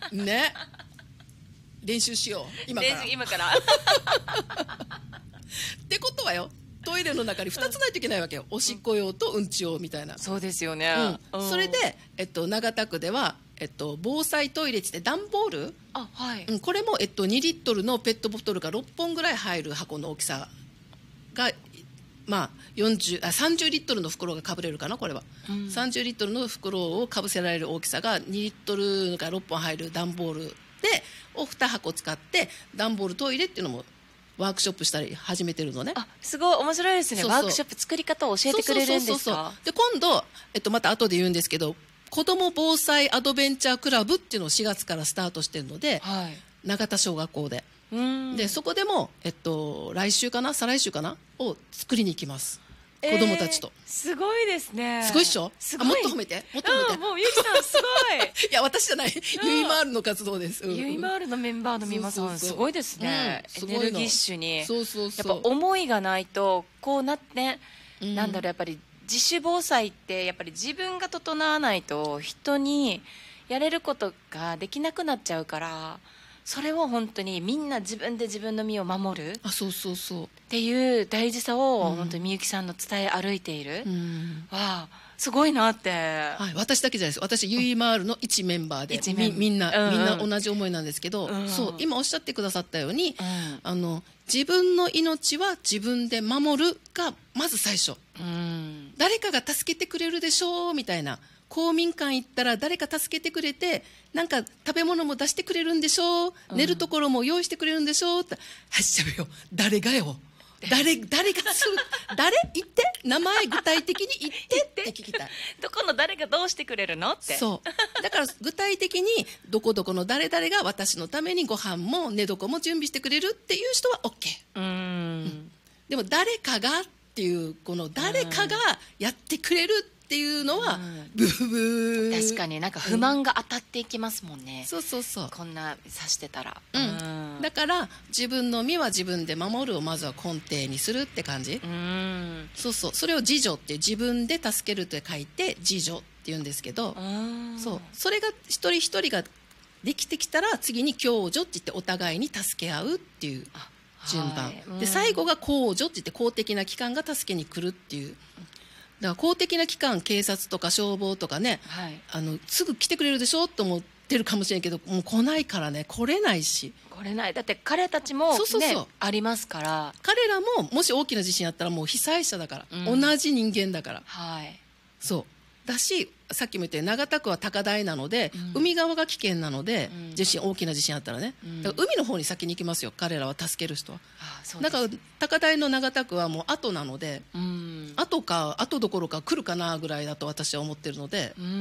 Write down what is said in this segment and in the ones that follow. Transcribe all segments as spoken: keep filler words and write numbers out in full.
ね、練習しよう今から。 練習今からってことはよ、トイレの中にふたつないといけないわけよ、おしっこ用とうんち用みたいな。 そうですよね、 うん、それで、えっと、長田区では、えっと、防災トイレって段ボール、 あ、はい、 うん、これも、えっと、にリットルのペットボトルがろっぽんぐらい入る箱の大きさが、まあ、よんじゅうあさんじゅうリットルの袋がかぶれるかな、これは、うん、さんじゅうリットルの袋をかぶせられる大きさがにリットルがろっぽん入る段ボールでをに箱使って段ボールトイレっていうのもワークショップしたり始めてるのね。 あ、すごい面白いですね。そうそう、ワークショップ作り方を教えてくれるんですか。 で今度、えっと、また後で言うんですけど、子ども防災アドベンチャークラブっていうのをしがつからスタートしてるので、はい、長田小学校で、うんでそこでも、えっと、来週かな再来週かなを作りに行きます、子供たちと。 えー、すごいですね。 すごいっしょ。あ、もっと褒めて、もっと褒めて、 うん、もうゆきさんすごいいや私じゃない、ゆいまーるの活動です、うん、 ゆいまーるのメンバーの皆さんすごいですね、うん、エネルギッシュに。 そうそうそう、 やっぱ思いがないとこうなって、うん、なんだろう、やっぱり自主防災ってやっぱり自分が整わないと人にやれることができなくなっちゃうから、それを本当にみんな自分で自分の身を守る、 あ、そうそうそうっていう大事さを、うん、本当にみゆきさんの伝え歩いている、うん、わあすごいなって、 はい、私だけじゃないです。私ゆいまーるの一メンバーで、うん、み, みんな、うんうん、みんな同じ思いなんですけど、うん、そう今おっしゃってくださったように、うん、あの自分の命は自分で守るがまず最初、うん、誰かが助けてくれるでしょうみたいな、公民館行ったら誰か助けてくれて、なんか食べ物も出してくれるんでしょう、うん、寝るところも用意してくれるんでしょうって、はっしゃべよ、誰がよ、誰誰がする誰言って、名前具体的に言ってって聞きたいどこの誰がどうしてくれるのって。 そうだから具体的にどこどこの誰々が私のためにご飯も寝床も準備してくれるっていう人は OK、うん、うん、でも誰かがっていう、この誰かがやってくれるっていうのは、うん、ブーブー、 確かになんか不満が当たっていきますもんね、 うん、そうそうそう、 こんな指してたら、 うん、だから自分の身は自分で守るをまずは根底にするって感じ、うん、そうそう、それを自助って自分で助けると書いて自助って言うんですけど、そう、それが一人一人ができてきたら次に共助って言ってお互いに助け合うっていう順番、はい、で最後が公助って言って公的な機関が助けに来るっていう。だから公的な機関、警察とか消防とかね、はい、あのすぐ来てくれるでしょと思ってるかもしれないけど、もう来ないからね、来れないし、 来れない。だって彼たちも、ね、そうそうそうありますから、 彼らももし大きな地震あったらもう被災者だから、うん、同じ人間だから、はい、そうだし、さっきも言ったように長田区は高台なので、うん、海側が危険なので、うん、地震大きな地震あったらね、うん、だから海の方に先に行きますよ、彼らは助ける人は。ああ、そうです。だから高台の長田区はもう後なので、うん、後か後どころか来るかなぐらいだと私は思ってるので、うん、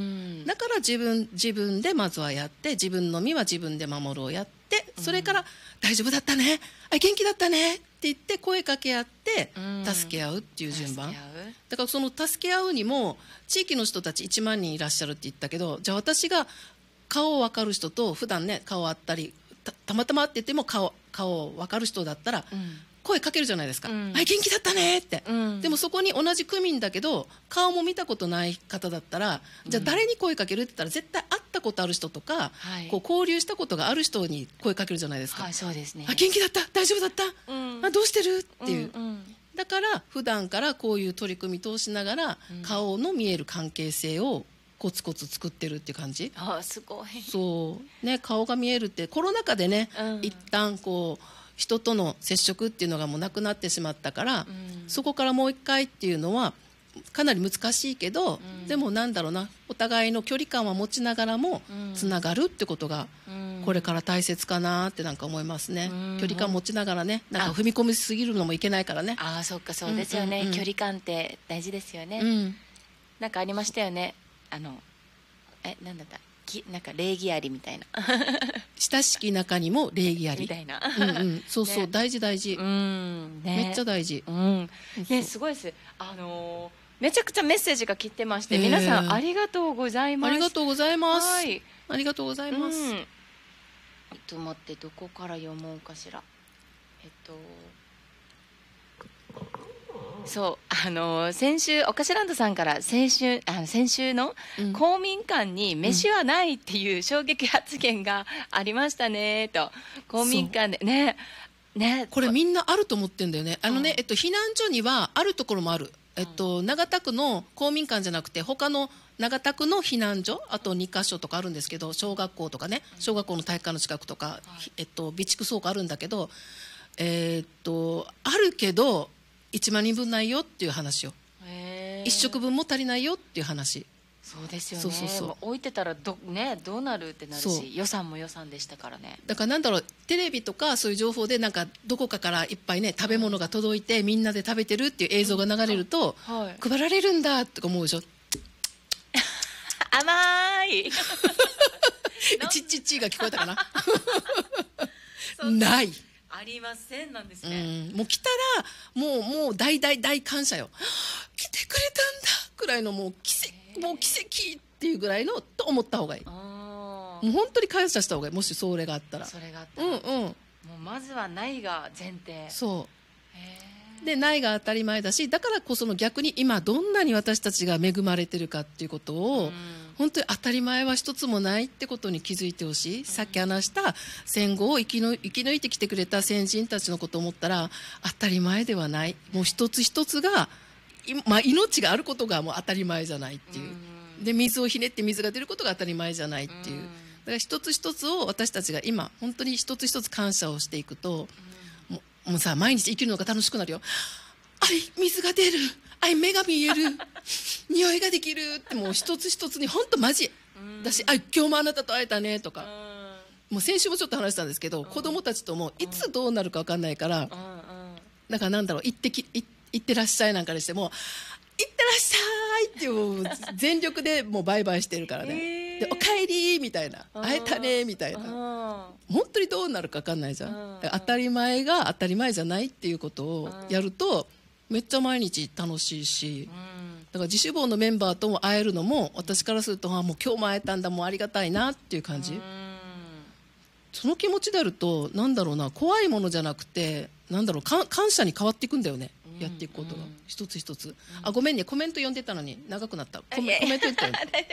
だから自分自分でまずはやって、自分の身は自分で守るをやって、それから、うん、大丈夫だったね、あ、元気だったねって言って声かけ合って助け合うっていう順番、うん、だからその助け合うにも地域の人たちいちまんにんいらっしゃるって言ったけど、じゃあ私が顔分かる人と普段ね顔あったり た, たまたまって言っても顔顔分かる人だったら、うん、声かけるじゃないですか、うん、はい、元気だったねって、うん、でもそこに同じ区民だけど顔も見たことない方だったら、じゃあ誰に声かけるって言ったら絶対会ったことある人とか、はい、こう交流したことがある人に声かけるじゃないですか、 はい、そうですね、 あ、元気だった、大丈夫だった、うん、あ、どうしてるっていう、うんうん、だから普段からこういう取り組み通しながら、うん、顔の見える関係性をコツコツ作ってるっていう感じ。 あ、すごい。 そう、ね、顔が見えるってコロナ禍でね、うん、一旦こう人との接触っていうのがもうなくなってしまったから、うん、そこからもう一回っていうのはかなり難しいけど、うん、でもなんだろうな、お互いの距離感は持ちながらもつながるってことがこれから大切かなってなんか思いますね、うん、距離感持ちながらね、なんか踏み込みすぎるのもいけないからね。 ああ、そっか、そうですよね、うんうんうん、距離感って大事ですよね、うん、なんかありましたよね、あのえ、なんだったき、なんか礼儀ありみたいな親しき中にも礼儀ありみたいなうん、うん、そうそう、ね、大事大事、うんね、めっちゃ大事、 うんね、すごいです。あのーめちゃくちゃメッセージが来てまして、皆さんありがとうございます。 ありがとうございます、はい、ありがとうございます、うん、 えっと待って、どこから読もうかしら。えっとそうあの先週おかしランドさんから先週あの先週の公民館に飯はないっていう衝撃発言がありましたねと、公民館でねね、 これみんなあると思ってんだよね。あのね、えっと、避難所にはあるところもある、えっと、永田区の公民館じゃなくて他の永田区の避難所あとにか所とかあるんですけど、小学校とかね、小学校の体育館の近くとか、えっと、備蓄倉庫あるんだけど、えー、っとあるけどいちまんにんぶんないよっていう話よ。いっ食分も足りないよっていう話。 そうですよね。 そうそうそう、 置いてたら ど,、ね、どうなるってなるし、予算も予算でしたからね。 だからなんだろう、テレビとかそういう情報でなんかどこかからいっぱいね食べ物が届いて、うん、みんなで食べてるっていう映像が流れると、うんはい、配られるんだとか思うでしょ。 甘いちっちっちが聞こえたかなないありませんなんですね、 うん、もう来たらもうもう大大大感謝よ来てくれたんだくらいのもう奇跡、もう奇跡っていうぐらいのと思った方がいい。もう本当に感謝した方がいい、もしそれがあったら。 それがあったら、うんうん、もうまずはないが前提。 そうで、ないが当たり前だし、だからこその逆に今どんなに私たちが恵まれてるかっていうことを、うん、本当に当たり前は一つもないってことに気づいてほしい、うん、さっき話した戦後を生きの生き抜いてきてくれた先人たちのことを思ったら当たり前ではない。もう一つ一つが、まあ、命があることがもう当たり前じゃないっていう、うん、で水をひねって水が出ることが当たり前じゃないっていう、うん、だから一つ一つを私たちが今本当に一つ一つ感謝をしていくと、うん、もう、もうさ、毎日生きるのが楽しくなるよ。あい水が出る、あい目が見える匂いができるって、もう一つ一つに本当マジだし、あい今日もあなたと会えたねとか、もう先週もちょっと話したんですけど、子供たちともいつどうなるか分かんないから、だからなんだろう、行ってき行ってらっしゃいなんかにしても、行ってらっしゃいってもう全力でもうバイバイしてるからね、えー、でおかえりみたいな、会えたねみたいな、本当にどうなるか分かんないじゃん。当たり前が当たり前じゃないっていうことをやるとめっちゃ毎日楽しいし、だから自主房のメンバーとも会えるのも私からすると、あもう今日も会えたんだ、もうありがたいなっていう感じ。その気持ちであると、なんだろうな、怖いものじゃなくて、なんだろう、か感謝に変わっていくんだよね、うん、やっていくことが、うん、一つ一つ、うん、あごめんね、コメント読んでたのに長くなった。コメコメント言ったよ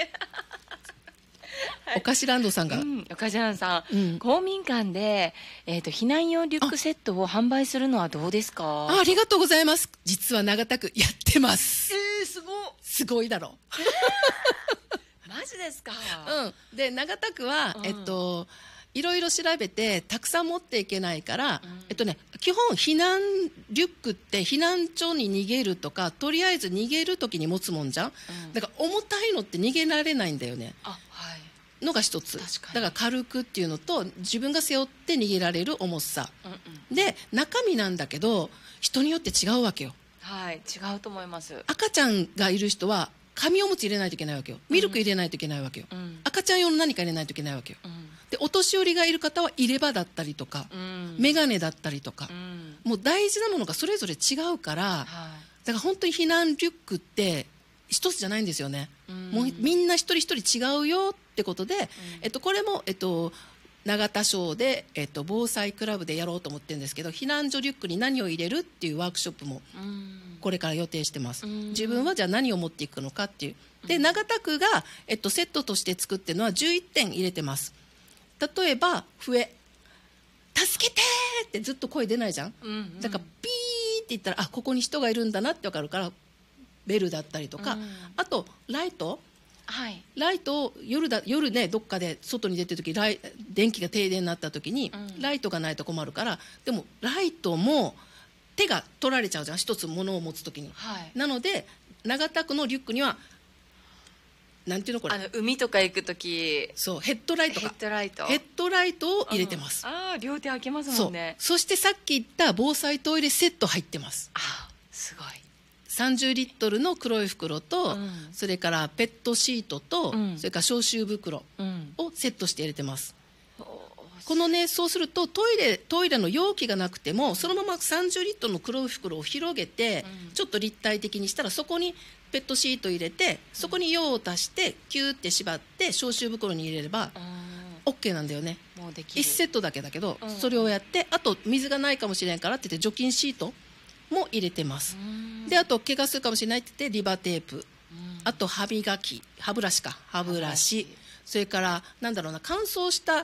おかしランドさんが、うん、 おかしランドさん、うん、公民館で、えーと、避難用リュックセットを販売するのはどうですか？ あ, ありがとうございます。実は永田区やってます。 えー、すごすごいだろ、 えー、マジですか？ うん、で永田区は、うん、えっといろいろ調べてたくさん持っていけないから、うん、えっとね、基本避難リュックって避難所に逃げるとか、とりあえず逃げる時に持つもんじゃん、うん、だから重たいのって逃げられないんだよね。あ、はい、のが一つ。だから軽くっていうのと、自分が背負って逃げられる重さ、うんうん、で中身なんだけど人によって違うわけよ。 はい、違うと思います。 赤ちゃんがいる人は紙おむつ入れないといけないわけよ、ミルク入れないといけないわけよ、うん、赤ちゃん用の何か入れないといけないわけよ、うん、でお年寄りがいる方は入れ歯だったりとか、うん、眼鏡だったりとか、うん、もう大事なものがそれぞれ違うから、はい、だから本当に避難リュックって一つじゃないんですよね、うん、もうみんな一人一人違うよってことで、うん、えっと、これも、えっと、永田省で、えっと、防災クラブでやろうと思ってるんですけど、避難所リュックに何を入れるっていうワークショップもこれから予定してます、うん、自分はじゃあ何を持っていくのかっていう。で永田区が、えっと、セットとして作ってるのはじゅういってん入れてます。例えば笛、助けてってずっと声出ないじゃん、うんうん、だからピーって言ったら、あここに人がいるんだなって分かるからベルだったりとか、うん、あとライト、はい、ライトを 夜, だ夜ね、どっかで外に出てる時ライ電気が停電になった時に、うん、ライトがないと困るから、でもライトも手が取られちゃうじゃん、一つ物を持つ時に、はい、なので永田区のリュックにはなんていうのこれ、 あの海とか行く時、 そうヘッドライトか、 ヘッドライトヘッドライトを入れてます、 うん、あ両手開けますもんね。 そ, そしてさっき言った防災トイレセット入ってます。 あすごい。 さんじゅうリットルの黒い袋と、うん、それからペットシートと、うん、それから消臭袋をセットして入れてます、うん、このね、そうするとトイレ、トイレの容器がなくてもそのままさんじゅうリットルの黒い袋を広げて、うん、ちょっと立体的にしたらそこにペットシート入れて、そこに用を足してキューって縛って消臭袋に入れれば OK なんだよね。もうできるいちセットだけだけど、うん、それをやって、あと水がないかもしれんからって言って除菌シートも入れてます。うんであと怪我するかもしれないって言ってリバテープ、うん、あと歯磨き歯ブラシか歯ブラシ、それからなんだろうな乾燥した